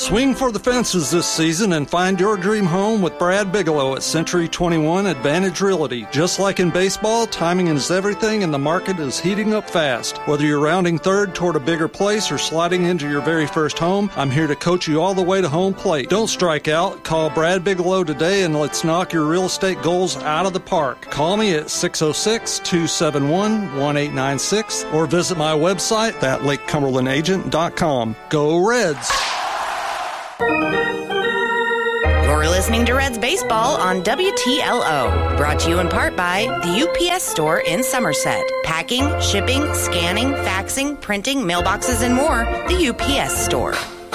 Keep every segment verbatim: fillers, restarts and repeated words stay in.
Swing for the fences this season and find your dream home with Brad Bigelow at Century twenty-one Advantage Realty. Just like in baseball, timing is everything and the market is heating up fast. Whether you're rounding third toward a bigger place or sliding into your very first home, I'm here to coach you all the way to home plate. Don't strike out. Call Brad Bigelow today and let's knock your real estate goals out of the park. Call me at six oh six, two seven one, one eight nine six or visit my website at lake cumberland agent dot com. Go Reds! You're listening to Reds Baseball on W T L O. Brought to you in part by the U P S Store in Somerset. Packing, shipping, scanning, faxing, printing, mailboxes, and more. The U P S Store.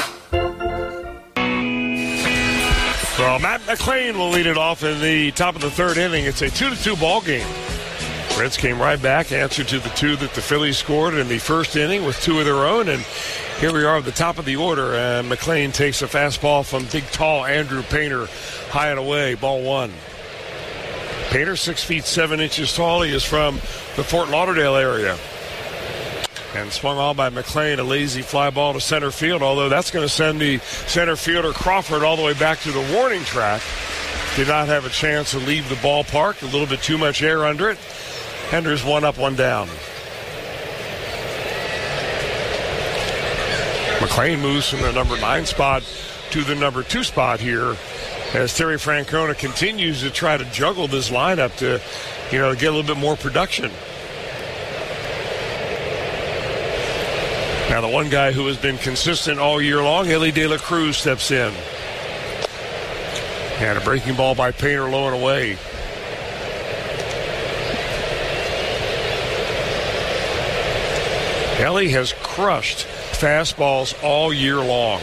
Well, Matt McLean will lead it off in the top of the third inning. It's a two to two ball game. Reds came right back, answered to the two that the Phillies scored in the first inning with two of their own, and here we are at the top of the order, and McLean takes a fastball from big, tall Andrew Painter, high and away, ball one. Painter, six feet seven inches tall. He is from the Fort Lauderdale area. And swung on by McLean, a lazy fly ball to center field, although that's going to send the center fielder Crawford all the way back to the warning track. Did not have a chance to leave the ballpark, a little bit too much air under it. Henders one up, one down. McLean moves from the number nine spot to the number two spot here as Terry Francona continues to try to juggle this lineup to, you know, get a little bit more production. Now the one guy who has been consistent all year long, Elly De La Cruz, steps in. And a breaking ball by Painter, low and away. Elly has crushed fastballs all year long.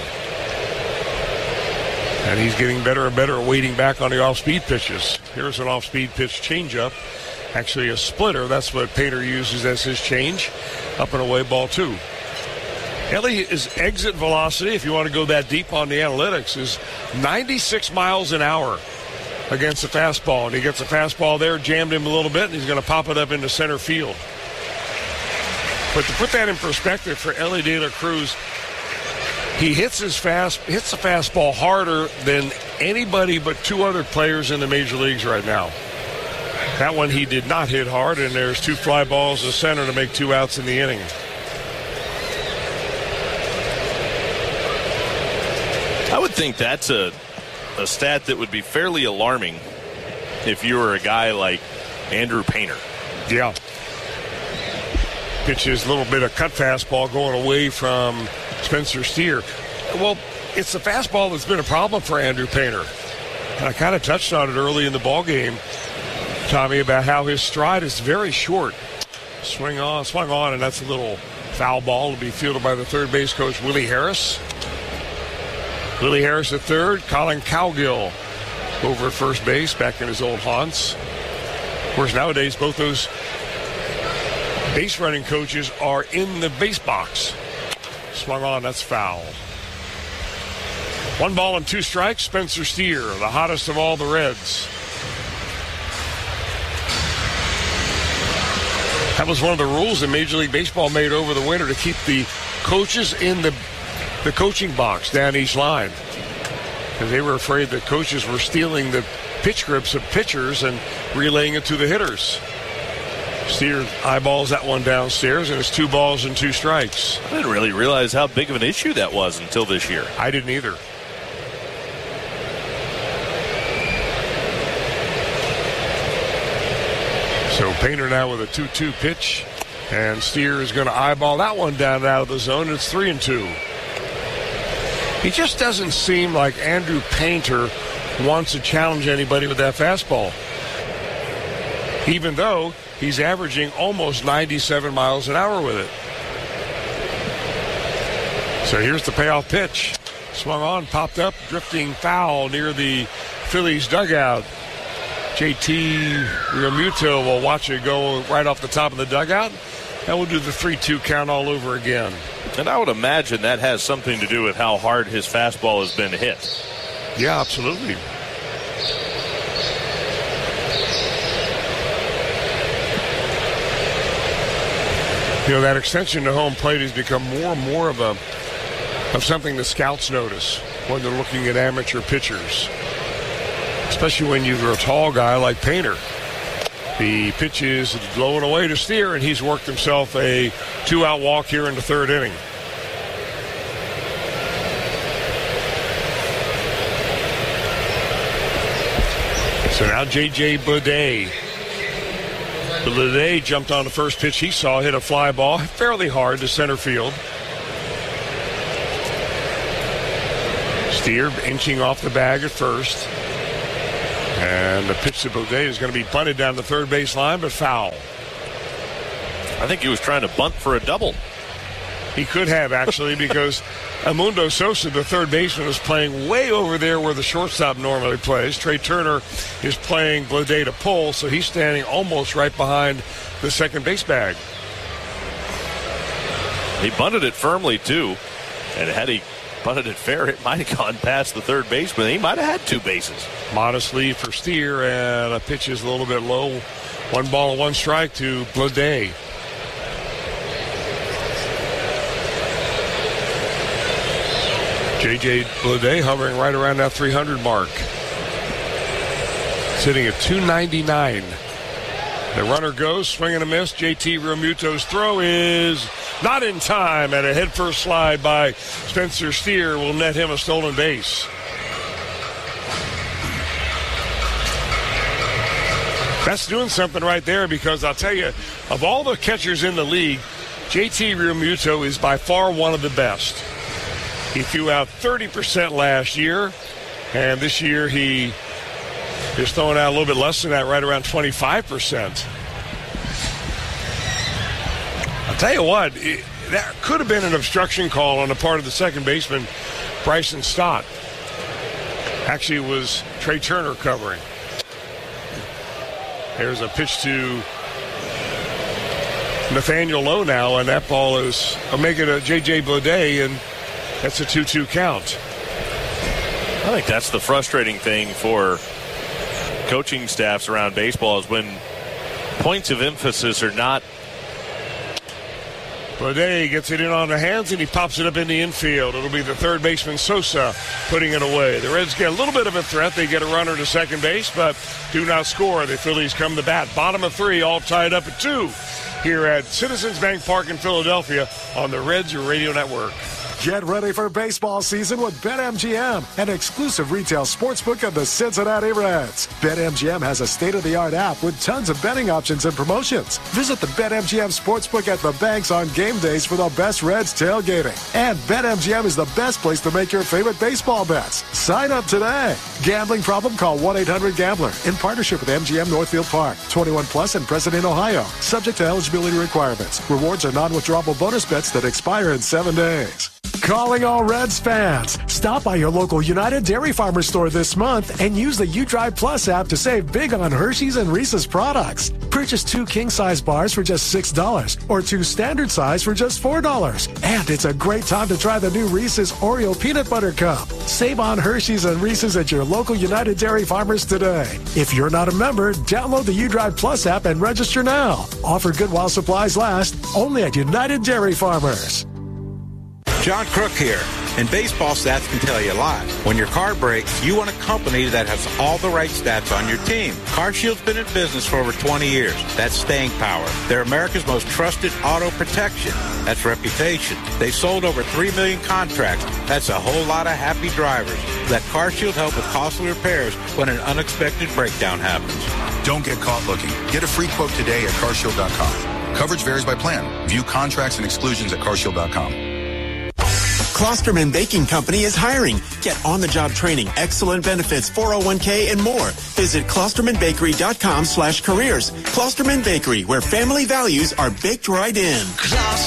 And he's getting better and better at waiting back on the off-speed pitches. Here's an off-speed pitch changeup. Actually a splitter. That's what Painter uses as his change. Up and away, ball two. Elly's exit velocity, if you want to go that deep on the analytics, is ninety-six miles an hour against the fastball. And he gets a fastball there, jammed him a little bit, and he's going to pop it up into center field. But to put that in perspective for Elly De La Cruz, he hits his fast hits the fastball harder than anybody but two other players in the major leagues right now. That one he did not hit hard, and there's two fly balls to center to make two outs in the inning. I would think that's a, a stat that would be fairly alarming if you were a guy like Andrew Painter. Yeah. Pitches a little bit of cut fastball going away from Spencer Steer. Well, it's the fastball that's been a problem for Andrew Painter. And I kind of touched on it early in the ball game, Tommy, about how his stride is very short. Swing on, swung on, and that's a little foul ball to be fielded by the third base coach, Willie Harris. Willie Harris at third, Colin Cowgill over at first base, back in his old haunts. Of course, nowadays, both those base running coaches are in the base box. Swung on, that's foul. One ball and two strikes, Spencer Steer, the hottest of all the Reds. That was one of the rules that Major League Baseball made over the winter, to keep the coaches in the the coaching box down each line, because they were afraid that coaches were stealing the pitch grips of pitchers and relaying it to the hitters. Steer eyeballs that one downstairs, and it's two balls and two strikes. I didn't really realize how big of an issue that was until this year. I didn't either. So Painter now with a two two pitch, and Steer is going to eyeball that one down and out of the zone. It's three and two. He just doesn't seem like Andrew Painter wants to challenge anybody with that fastball, even though he's averaging almost ninety-seven miles an hour with it. So here's the payoff pitch. Swung on, popped up, drifting foul near the Phillies dugout. J T Realmuto will watch it go right off the top of the dugout, and we'll do the three two count all over again. And I would imagine that has something to do with how hard his fastball has been hit. Yeah, absolutely. You know, that extension to home plate has become more and more of a of something the scouts notice. when they're looking at amateur pitchers, especially when you're a tall guy like Painter. The pitch is blowing away to Steer, and he's worked himself a two-out walk here in the third inning. So now J J Bleday. Bleday jumped on the first pitch he saw, hit a fly ball fairly hard to center field. Steer inching off the bag at first. And the pitch to Bleday is going to be bunted down the third base line, but foul. I think he was trying to bunt for a double. He could have, actually, because Amundo Sosa, the third baseman, is playing way over there where the shortstop normally plays. Trey Turner is playing Bleday to pull, so he's standing almost right behind the second base bag. He bunted it firmly, too. And had he bunted it fair, it might have gone past the third baseman. He might have had two bases. Modest lead for Steer, and a pitch is a little bit low. One ball and one strike to Bleday. J J Bleday hovering right around that three hundred mark. Sitting at two ninety-nine. The runner goes, swing and a miss. J T Realmuto's throw is not in time, and a headfirst slide by Spencer Steer will net him a stolen base. That's doing something right there, because I'll tell you, of all the catchers in the league, J T Realmuto is by far one of the best. He threw out thirty percent last year, and this year he is throwing out a little bit less than that, right around twenty-five percent. I'll tell you what, it, that could have been an obstruction call on the part of the second baseman, Bryson Stott. Actually, it was Trey Turner covering. There's a pitch to Nathaniel Lowe now, and that ball is I'll make it a J J Bleday, and that's a two two count. I think that's the frustrating thing for coaching staffs around baseball, is when points of emphasis are not. Bleday gets it in on the hands, and he pops it up in the infield. It'll be the third baseman, Sosa, putting it away. The Reds get a little bit of a threat. They get a runner to second base, but do not score. The Phillies come to bat. Bottom of three, all tied up at two here at Citizens Bank Park in Philadelphia on the Reds Radio Network. Get ready for baseball season with BetMGM, an exclusive retail sportsbook of the Cincinnati Reds. BetMGM has a state-of-the-art app with tons of betting options and promotions. Visit the BetMGM Sportsbook at the banks on game days for the best Reds tailgating. And BetMGM is the best place to make your favorite baseball bets. Sign up today. Gambling problem? Call one eight hundred gambler in partnership with M G M Northfield Park. twenty-one plus and present in Ohio. Subject to eligibility requirements. Rewards are non-withdrawable bonus bets that expire in seven days. Calling all Reds fans. Stop by your local United Dairy Farmers store this month and use the UDrive Plus app to save big on Hershey's and Reese's products. Purchase two king-size bars for just six dollars or two standard size for just four dollars. And it's a great time to try the new Reese's Oreo Peanut Butter Cup. Save on Hershey's and Reese's at your local United Dairy Farmers today. If you're not a member, download the UDrive Plus app and register now. Offer good while supplies last, only at United Dairy Farmers. John Crook here. And baseball stats can tell you a lot. When your car breaks, you want a company that has all the right stats on your team. CarShield's been in business for over twenty years. That's staying power. They're America's most trusted auto protection. That's reputation. They sold over three million contracts. That's a whole lot of happy drivers. Let CarShield help with costly repairs when an unexpected breakdown happens. Don't get caught looking. Get a free quote today at car shield dot com. Coverage varies by plan. View contracts and exclusions at car shield dot com. Klosterman Baking Company is hiring. Get on-the-job training, excellent benefits, four oh one k, and more. Visit klosterman bakery dot com slash careers. Klosterman Bakery, where family values are baked right in.